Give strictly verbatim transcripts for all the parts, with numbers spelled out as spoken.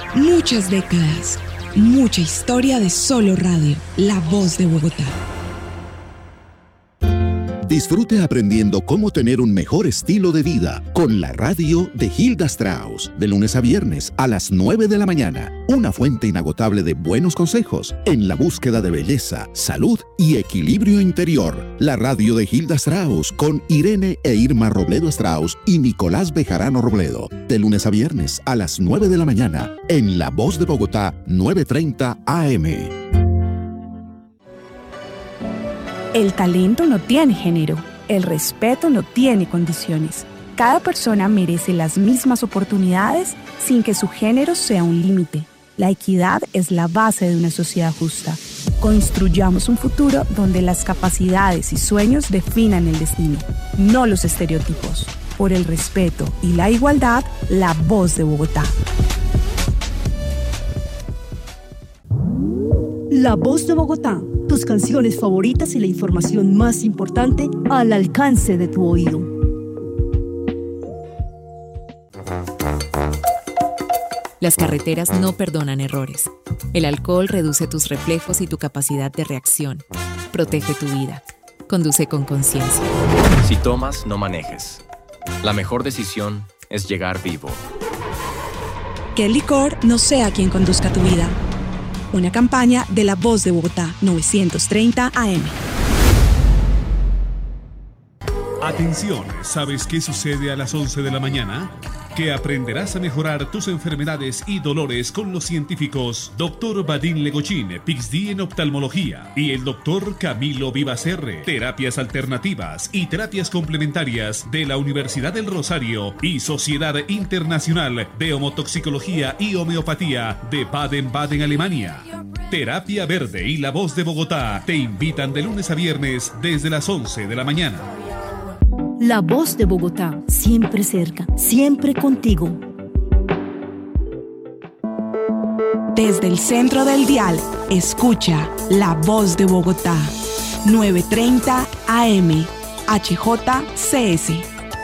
Muchas décadas, mucha historia de solo radio, la voz de Bogotá. Disfrute aprendiendo cómo tener un mejor estilo de vida con la radio de Hilda Strauss, de lunes a viernes a las nueve de la mañana. Una fuente inagotable de buenos consejos en la búsqueda de belleza, salud y equilibrio interior. La radio de Hilda Strauss con Irene e Irma Robledo Strauss y Nicolás Bejarano Robledo, de lunes a viernes a las nueve de la mañana en La Voz de Bogotá, nueve treinta A M. El talento no tiene género, el respeto no tiene condiciones. Cada persona merece las mismas oportunidades sin que su género sea un límite. La equidad es la base de una sociedad justa. Construyamos un futuro donde las capacidades y sueños definan el destino, no los estereotipos. Por el respeto y la igualdad, La Voz de Bogotá. La Voz de Bogotá. Tus canciones favoritas y la información más importante al alcance de tu oído. Las carreteras no perdonan errores. El alcohol reduce tus reflejos y tu capacidad de reacción. Protege tu vida. Conduce con conciencia. Si tomas, no manejes. La mejor decisión es llegar vivo. Que el licor no sea quien conduzca tu vida. Una campaña de La Voz de Bogotá, novecientos treinta A M. Atención, ¿sabes qué sucede a las once de la mañana? Que aprenderás a mejorar tus enfermedades y dolores con los científicos doctor Vadim Legochín, P H D en oftalmología, y el doctor Camilo Vivacerre, terapias alternativas y terapias complementarias de la Universidad del Rosario y Sociedad Internacional de Homotoxicología y Homeopatía de Baden-Baden, Alemania. Terapia Verde y La Voz de Bogotá te invitan de lunes a viernes desde las once de la mañana. La Voz de Bogotá, siempre cerca, siempre contigo. Desde el centro del dial, escucha La Voz de Bogotá, novecientos treinta A M, H J C S.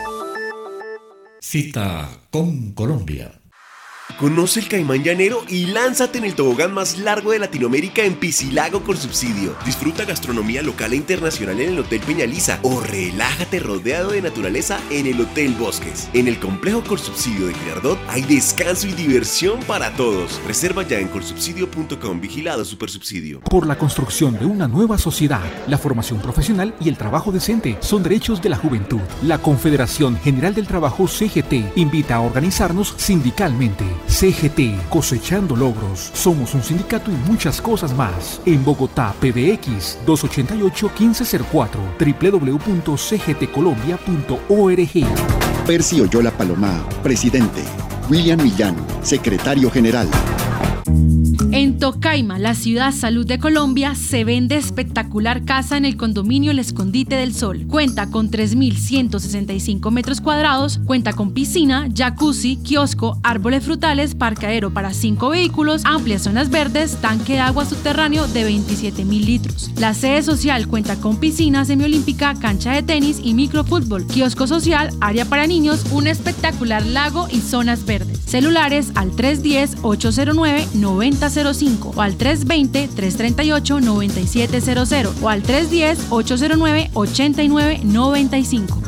Cita con Colombia. Conoce el Caimán Llanero y lánzate en el tobogán más largo de Latinoamérica en Piscilago con subsidio. Disfruta gastronomía local e internacional en el Hotel Peñaliza o relájate rodeado de naturaleza en el Hotel Bosques. En el complejo Colsubsidio de Girardot hay descanso y diversión para todos. Reserva ya en colsubsidio punto com. Vigilado Supersubsidio. Por la construcción de una nueva sociedad, la formación profesional y el trabajo decente son derechos de la juventud. La Confederación General del Trabajo C G T invita a organizarnos sindicalmente. C G T, cosechando logros. Somos un sindicato y muchas cosas más. En Bogotá, P B X dos ochenta y ocho, quince cero cuatro, doble u doble u doble u punto c g t colombia punto org. Percy Oyola Palomá, presidente. William Millán, secretario general. En Tocaima, la ciudad salud de Colombia, se vende espectacular casa en el condominio El Escondite del Sol. Cuenta con tres mil ciento sesenta y cinco metros cuadrados, cuenta con piscina, jacuzzi, kiosco, árboles frutales, parqueadero para cinco vehículos, amplias zonas verdes, tanque de agua subterráneo de veintisiete mil litros. La sede social cuenta con piscina semiolímpica, cancha de tenis y microfútbol, kiosco social, área para niños, un espectacular lago y zonas verdes. Celulares al tres uno cero, ocho cero nueve, nueve cero cero cinco o al tres dos cero, tres tres ocho, nueve siete cero cero o al tres uno cero, ocho cero nueve, ocho nueve nueve cinco.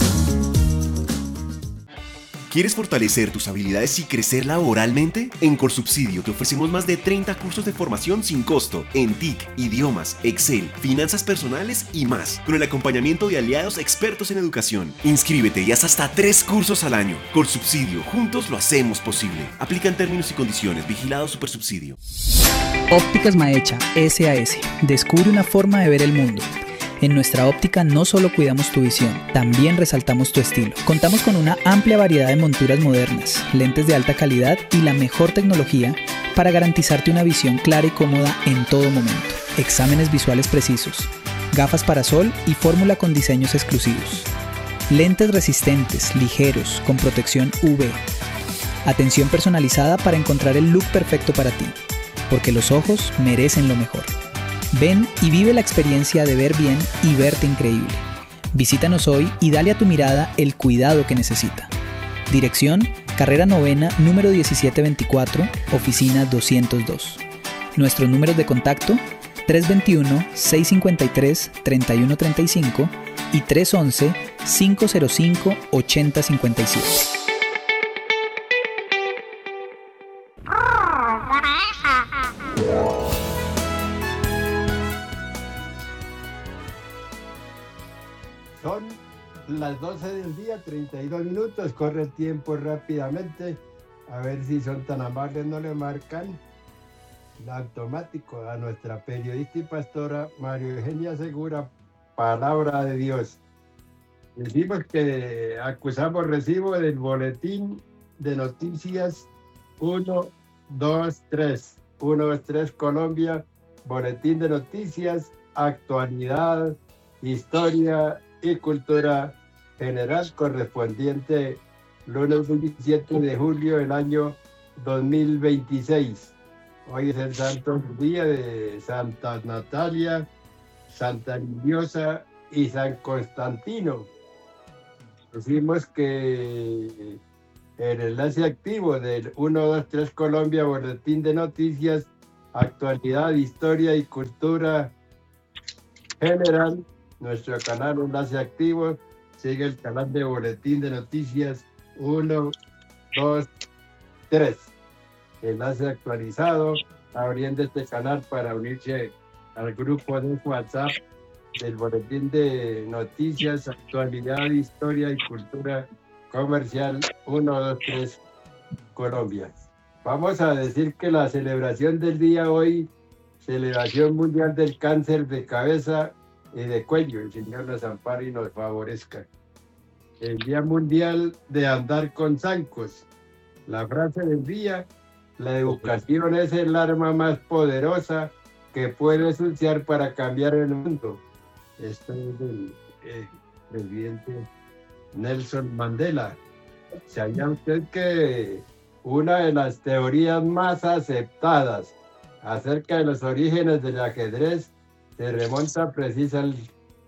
¿Quieres fortalecer tus habilidades y crecer laboralmente? En Colsubsidio te ofrecemos más de treinta cursos de formación sin costo en T I C, idiomas, Excel, finanzas personales y más, con el acompañamiento de aliados expertos en educación. Inscríbete y haz hasta tres cursos al año. Colsubsidio, juntos lo hacemos posible. Aplican términos y condiciones. Vigilado Supersubsidio. Ópticas Maecha, S A S. Descubre una forma de ver el mundo. En nuestra óptica no solo cuidamos tu visión, también resaltamos tu estilo. Contamos con una amplia variedad de monturas modernas, lentes de alta calidad y la mejor tecnología para garantizarte una visión clara y cómoda en todo momento. Exámenes visuales precisos, gafas para sol y fórmula con diseños exclusivos. Lentes resistentes, ligeros, con protección U V. Atención personalizada para encontrar el look perfecto para ti, porque los ojos merecen lo mejor. Ven y vive la experiencia de ver bien y verte increíble. Visítanos hoy y dale a tu mirada el cuidado que necesita. Dirección: Carrera Novena, número diecisiete veinticuatro, oficina doscientos dos. Nuestros números de contacto, tres dos uno, seis cinco tres, tres uno tres cinco y tres once, cinco cero cinco, ochenta cincuenta y siete. Son las doce del día, treinta y dos minutos, corre el tiempo rápidamente. A ver si son tan amables, no le marcan automático a nuestra periodista y pastora María Eugenia Segura, palabra de Dios. Decimos que acusamos recibo del boletín de noticias uno, dos, tres. uno, dos, tres Colombia, boletín de noticias, actualidad, historia y cultura general correspondiente lunes veintisiete de julio del año dos mil veintiséis. Hoy es el santo día de Santa Natalia, Santa Libriosa y San Constantino. Decimos que el enlace activo del uno, dos, tres Colombia, boletín de noticias, actualidad, historia y cultura general. Nuestro canal enlace activo sigue el canal de boletín de noticias uno, dos, tres. Enlace actualizado, abriendo este canal para unirse al grupo de WhatsApp del boletín de noticias, actualidad, historia y cultura comercial uno, dos, tres Colombia. Vamos a decir que la celebración del día hoy, celebración mundial del cáncer de cabeza y de cuello, el Señor nos ampare y nos favorezca. El Día Mundial de Andar con Zancos. La frase del día: la educación es el arma más poderosa que puedes usar para cambiar el mundo. Esto es del eh, presidente Nelson Mandela. ¿Sabía usted que una de las teorías más aceptadas acerca de los orígenes del ajedrez se remonta precisa al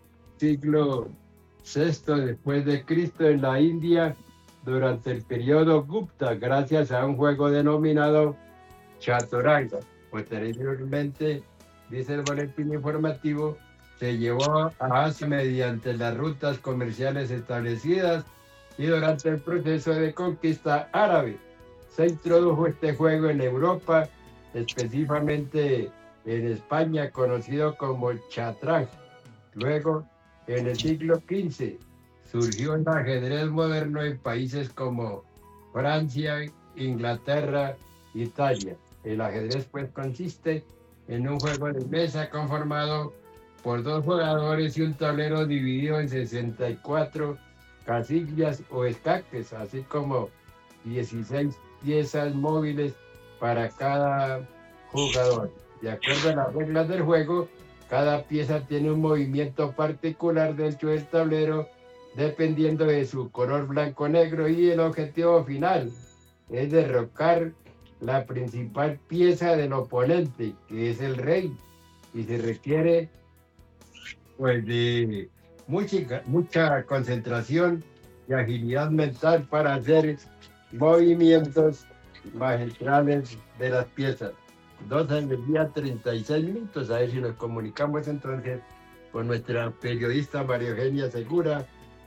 siglo sexto después de Cristo en la India durante el periodo Gupta, gracias a un juego denominado Chaturanga? Posteriormente, dice el boletín informativo, se llevó a Asia mediante las rutas comerciales establecidas y durante el proceso de conquista árabe. Se introdujo este juego en Europa, específicamente en España, conocido como el chatraj. Luego, en el siglo quince, surgió el ajedrez moderno en países como Francia, Inglaterra, Italia. El ajedrez pues consiste en un juego de mesa conformado por dos jugadores y un tablero dividido en sesenta y cuatro casillas o escaques, así como dieciséis piezas móviles para cada jugador. De acuerdo a las reglas del juego, cada pieza tiene un movimiento particular dentro del tablero dependiendo de su color blanco-negro, y el objetivo final es derrocar la principal pieza del oponente, que es el rey, y se requiere pues de mucha, mucha concentración y agilidad mental para hacer movimientos magistrales de las piezas. doce del día, treinta y seis minutos. A ver si nos comunicamos entonces con nuestra periodista María Eugenia Segura,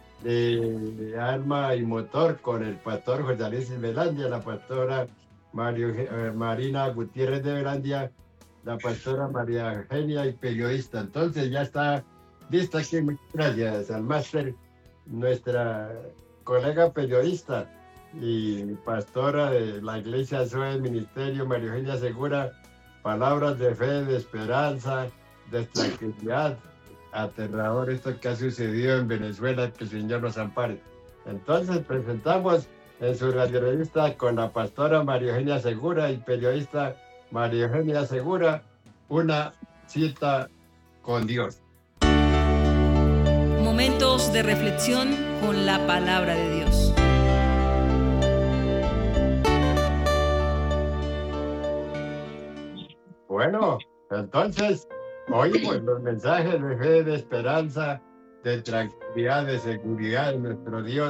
de, de Alma y Motor, con el pastor José Luis Velandia, la pastora Mario, eh, Marina Gutiérrez de Velandia, la pastora María Eugenia y periodista. Entonces ya está lista aquí. Muchas gracias al máster, nuestra colega periodista y pastora de la Iglesia Zoe del Ministerio, María Eugenia Segura. Palabras de fe, de esperanza, de tranquilidad. Aterrador esto que ha sucedido en Venezuela, que el Señor nos ampare. Entonces presentamos en su radio revista con la pastora María Eugenia Segura y periodista María Eugenia Segura, una cita con Dios. Momentos de reflexión con la palabra de Dios. Bueno, entonces oímos los mensajes de fe, de esperanza, de tranquilidad, de seguridad de nuestro Dios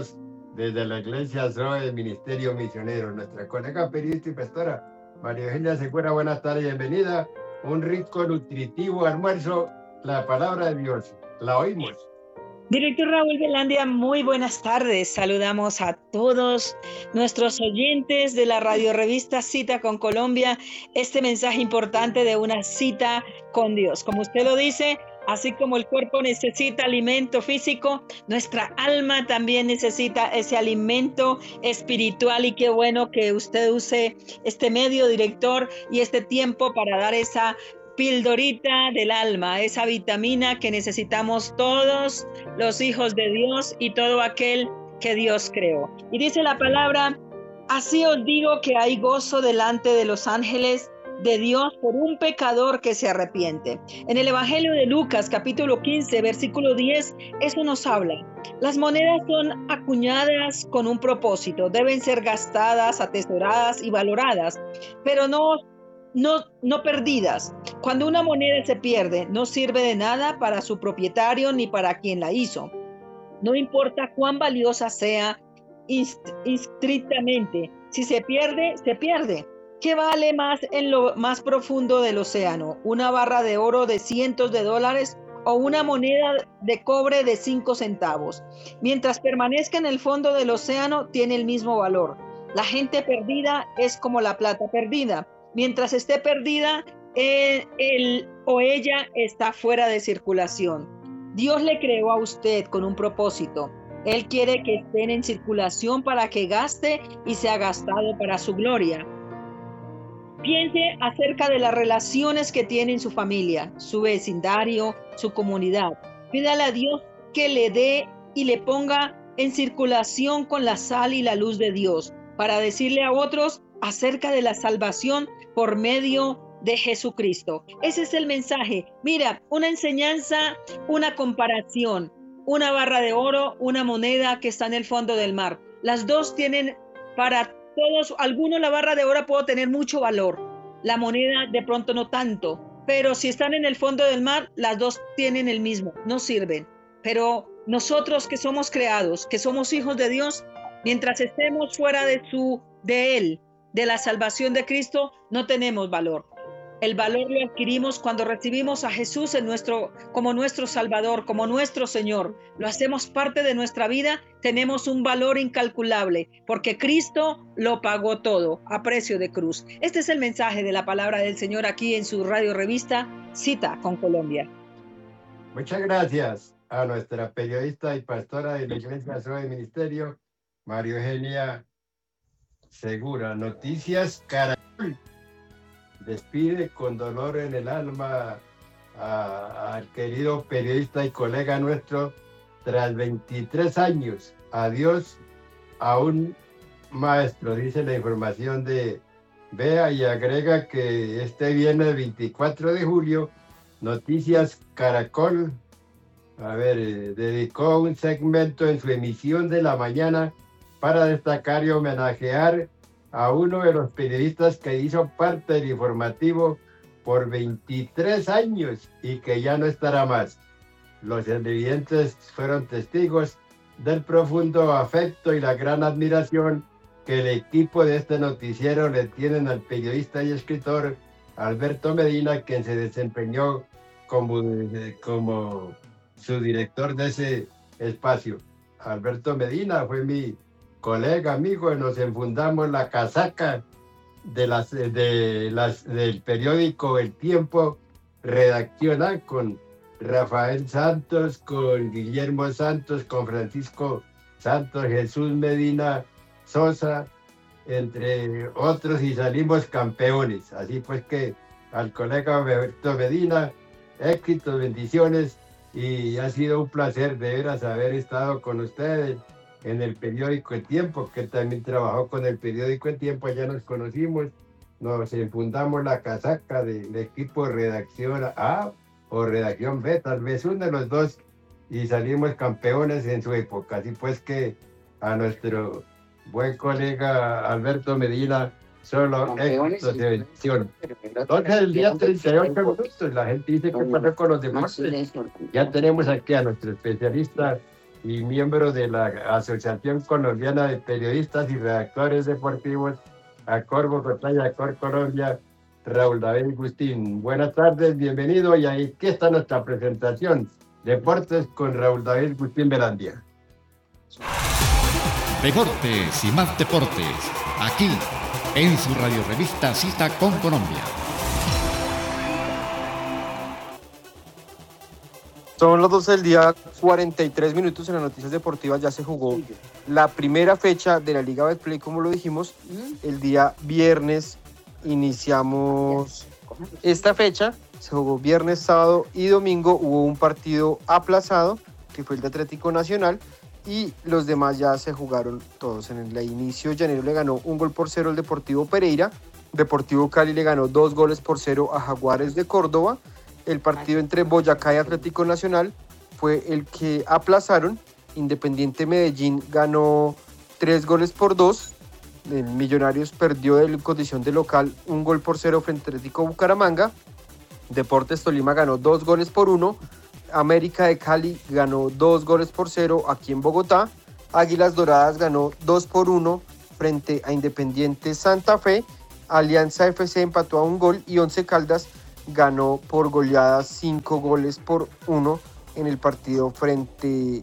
desde la Iglesia Zoe Ministerio Misionero. Nuestra colega periodista y pastora María Eugenia Segura, buenas tardes, bienvenida. Un rico, nutritivo almuerzo, la palabra de Dios. La oímos. Director Raúl Velandia, muy buenas tardes. Saludamos a todos nuestros oyentes de la radio revista Cita con Colombia. Este mensaje importante de una cita con Dios. Como usted lo dice, así como el cuerpo necesita alimento físico, nuestra alma también necesita ese alimento espiritual. Y qué bueno que usted use este medio, director, y este tiempo para dar esa pildorita del alma, esa vitamina que necesitamos todos los hijos de Dios y todo aquel que Dios creó. Y dice la palabra: así os digo que hay gozo delante de los ángeles de Dios por un pecador que se arrepiente. En el Evangelio de Lucas, capítulo quince, versículo diez, eso nos habla. Las monedas son acuñadas con un propósito, deben ser gastadas, atesoradas y valoradas, pero no No, no perdidas. Cuando una moneda se pierde, no sirve de nada para su propietario ni para quien la hizo. No importa cuán valiosa sea estrictamente, si se pierde, se pierde. ¿Qué vale más en lo más profundo del océano? ¿Una barra de oro de cientos de dólares o una moneda de cobre de cinco centavos? Mientras permanezca en el fondo del océano, tiene el mismo valor. La gente perdida es como la plata perdida. Mientras esté perdida, él, él o ella está fuera de circulación. Dios le creó a usted con un propósito. Él quiere que estén en circulación para que gaste y sea gastado para su gloria. Piense acerca de las relaciones que tiene en su familia, su vecindario, su comunidad. Pídale a Dios que le dé y le ponga en circulación con la sal y la luz de Dios, para decirle a otros acerca de la salvación por medio de Jesucristo. Ese es el mensaje. Mira, una enseñanza, una comparación, una barra de oro, una moneda que está en el fondo del mar. Las dos tienen para todos, algunos la barra de oro puede tener mucho valor, la moneda de pronto no tanto, pero si están en el fondo del mar, las dos tienen el mismo, no sirven. Pero nosotros que somos creados, que somos hijos de Dios, mientras estemos fuera de su, de Él, de la salvación de Cristo, no tenemos valor. El valor lo adquirimos cuando recibimos a Jesús en nuestro, como nuestro Salvador, como nuestro Señor. Lo hacemos parte de nuestra vida, tenemos un valor incalculable, porque Cristo lo pagó todo a precio de cruz. Este es el mensaje de la palabra del Señor aquí en su radio revista Cita con Colombia. Muchas gracias a nuestra periodista y pastora de la Iglesia Zoe Ministerio, María Eugenia Segura. Noticias Caracol despide con dolor en el alma al querido periodista y colega nuestro tras veintitrés años. Adiós a un maestro, dice la información de Bea, y agrega que este viernes veinticuatro de julio Noticias Caracol a ver, eh, dedicó un segmento en su emisión de la mañana para destacar y homenajear a uno de los periodistas que hizo parte del informativo por veintitrés años y que ya no estará más. Los televidentes fueron testigos del profundo afecto y la gran admiración que el equipo de este noticiero le tienen al periodista y escritor Alberto Medina, quien se desempeñó como, como su director de ese espacio. Alberto Medina fue mi colega, amigo, y nos enfundamos la casaca de las, de las, del periódico El Tiempo, redacción A, con Rafael Santos, con Guillermo Santos, con Francisco Santos, Jesús Medina Sosa, entre otros, y salimos campeones. Así pues que al colega Alberto Medina, éxitos, bendiciones, y ha sido un placer de veras haber estado con ustedes en el periódico El Tiempo, que también trabajó con el periódico El Tiempo. Ya nos conocimos, nos enfundamos la casaca del equipo de redacción A o redacción B, tal vez uno de los dos, y salimos campeones en su época. Así pues que a nuestro buen colega Alberto Medina, solo éxitos de bendición. Entonces el día treinta y ocho minutos, la gente dice que pasó con los demás. Ya tenemos aquí a nuestro especialista y miembro de la Asociación Colombiana de Periodistas y Redactores Deportivos, Acor Bogotá y Acor Colombia, Raúl David Gustín. Buenas tardes, bienvenido, y aquí está nuestra presentación, Deportes con Raúl David Gustín Belandia. Deportes y más deportes, aquí en su radio revista Cita con Colombia. Son las doce del día, cuarenta y tres minutos. En las noticias deportivas ya se jugó la primera fecha de la Liga Betplay, como lo dijimos. El día viernes iniciamos esta fecha. Se jugó viernes, sábado y domingo. Hubo un partido aplazado, que fue el de Atlético Nacional, y los demás ya se jugaron todos. En el inicio, Llanero le ganó un gol por cero al Deportivo Pereira. Deportivo Cali le ganó dos goles por cero a Jaguares de Córdoba. El partido entre Boyacá y Atlético Nacional fue el que aplazaron. Independiente Medellín ganó tres goles por dos. El Millonarios perdió en condición de local un gol por cero frente a Atlético Bucaramanga. Deportes Tolima ganó dos goles por uno. América de Cali ganó dos goles por cero aquí en Bogotá. Águilas Doradas ganó dos por uno frente a Independiente Santa Fe. Alianza F C empató a un gol y Once Caldas ganó por goleada cinco goles por uno en el partido frente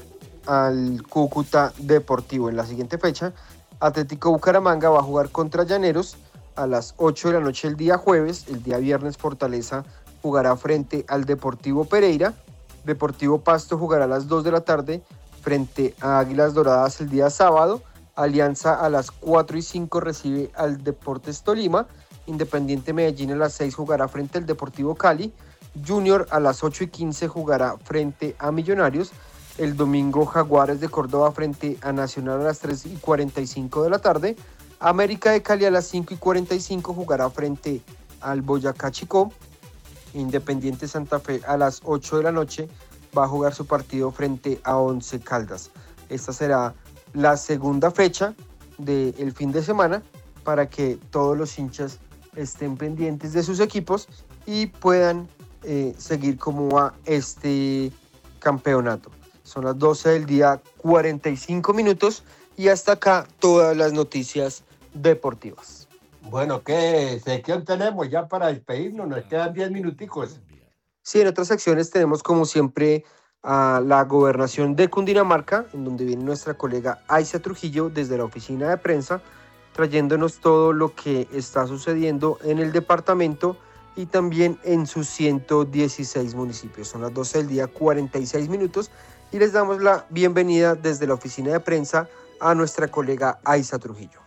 al Cúcuta Deportivo. En la siguiente fecha, Atlético Bucaramanga va a jugar contra Llaneros a las ocho de la noche el día jueves. El día viernes Fortaleza jugará frente al Deportivo Pereira. Deportivo Pasto jugará a las dos de la tarde frente a Águilas Doradas el día sábado. Alianza a las cuatro y cinco recibe al Deportes Tolima. Independiente Medellín a las seis jugará frente al Deportivo Cali. Junior a las ocho y quince jugará frente a Millonarios. El domingo Jaguares de Córdoba frente a Nacional a las tres y cuarenta y cinco de la tarde. América de Cali a las cinco y cuarenta y cinco jugará frente al Boyacá Chicó. Independiente Santa Fe a las ocho de la noche va a jugar su partido frente a Once Caldas. Esta será la segunda fecha del fin de semana para que todos los hinchas estén pendientes de sus equipos y puedan eh, seguir cómo va este campeonato. Son las doce del día, cuarenta y cinco minutos, y hasta acá todas las noticias deportivas. Bueno, ¿qué sección tenemos ya para despedirnos? Nos quedan diez minuticos. Sí, en otras secciones tenemos como siempre a la gobernación de Cundinamarca, en donde viene nuestra colega Aiza Trujillo desde la oficina de prensa, trayéndonos todo lo que está sucediendo en el departamento y también en sus ciento dieciséis municipios. Son las doce del día, cuarenta y seis minutos, y les damos la bienvenida desde la oficina de prensa a nuestra colega Aiza Trujillo.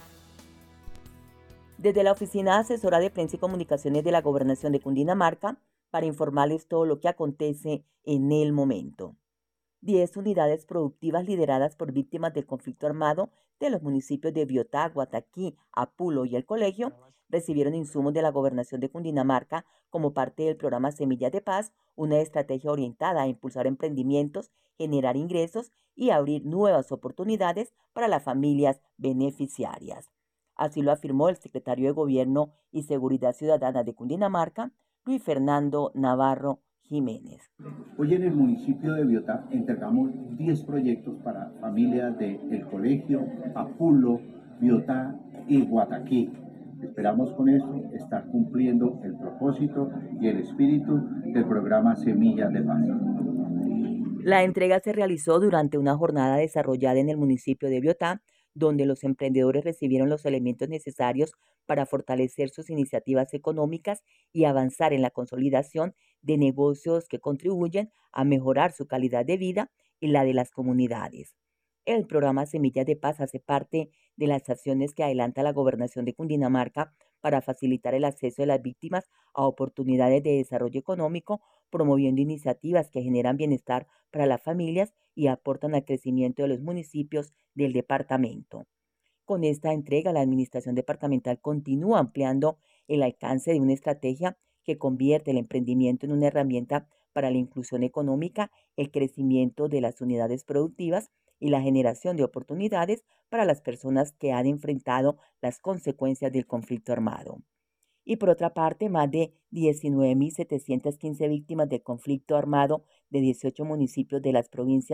Desde la Oficina Asesora de Prensa y Comunicaciones de la Gobernación de Cundinamarca, para informarles todo lo que acontece en el momento. Diez unidades productivas lideradas por víctimas del conflicto armado de los municipios de Biotá, Guataquí, Apulo y El Colegio recibieron insumos de la Gobernación de Cundinamarca como parte del programa Semillas de Paz, una estrategia orientada a impulsar emprendimientos, generar ingresos y abrir nuevas oportunidades para las familias beneficiarias. Así lo afirmó el secretario de Gobierno y Seguridad Ciudadana de Cundinamarca, Luis Fernando Navarro Jiménez. Hoy en el municipio de Biotá entregamos diez proyectos para familias de El Colegio, Apulo, Biotá y Guataquí. Esperamos con eso estar cumpliendo el propósito y el espíritu del programa Semillas de Paz. La entrega se realizó durante una jornada desarrollada en el municipio de Biotá, donde los emprendedores recibieron los elementos necesarios para fortalecer sus iniciativas económicas y avanzar en la consolidación de negocios que contribuyen a mejorar su calidad de vida y la de las comunidades. El programa Semillas de Paz hace parte de las acciones que adelanta la Gobernación de Cundinamarca para facilitar el acceso de las víctimas a oportunidades de desarrollo económico, promoviendo iniciativas que generan bienestar para las familias y aportan al crecimiento de los municipios del departamento. Con esta entrega, la Administración Departamental continúa ampliando el alcance de una estrategia que convierte el emprendimiento en una herramienta para la inclusión económica, el crecimiento de las unidades productivas y la generación de oportunidades para las personas que han enfrentado las consecuencias del conflicto armado. Y por otra parte, más de diecinueve mil setecientas quince víctimas del conflicto armado de dieciocho municipios de las provincias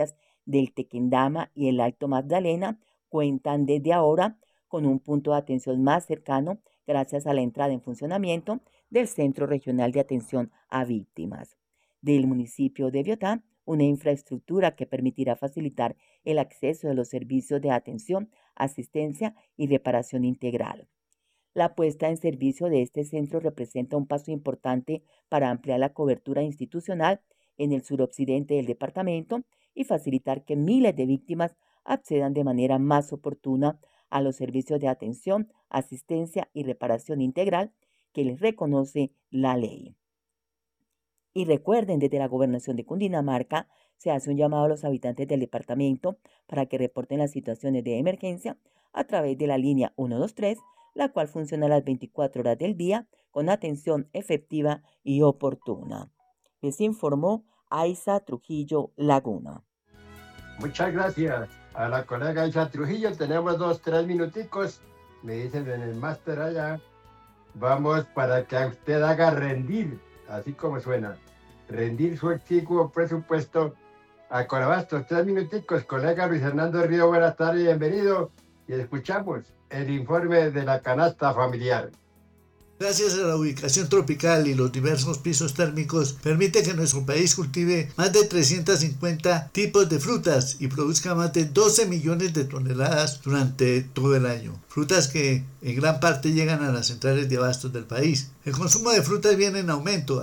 del Tequendama y el Alto Magdalena cuentan desde ahora con un punto de atención más cercano gracias a la entrada en funcionamiento del Centro Regional de Atención a Víctimas. Del municipio de Biotá, una infraestructura que permitirá facilitar el acceso de los servicios de atención, asistencia y reparación integral. La puesta en servicio de este centro representa un paso importante para ampliar la cobertura institucional en el suroccidente del departamento y facilitar que miles de víctimas accedan de manera más oportuna a los servicios de atención, asistencia y reparación integral que les reconoce la ley. Y recuerden, desde la Gobernación de Cundinamarca se hace un llamado a los habitantes del departamento para que reporten las situaciones de emergencia a través de la línea ciento veintitrés, la cual funciona a las veinticuatro horas del día con atención efectiva y oportuna. Les informó Aiza Trujillo Laguna. Muchas gracias a la colega Aiza Trujillo. Tenemos dos, tres minuticos. Me dicen en el máster allá. Vamos para que a usted haga rendir, así como suena, rendir su exiguo presupuesto a Corabastos. Tres minuticos, colega Luis Hernando Río, buenas tardes, bienvenido. Y escuchamos el informe de la canasta familiar. Gracias a la ubicación tropical y los diversos pisos térmicos, permite que nuestro país cultive más de trescientos cincuenta tipos de frutas y produzca más de doce millones de toneladas durante todo el año. Frutas que en gran parte llegan a las centrales de abastos del país. El consumo de frutas viene en aumento,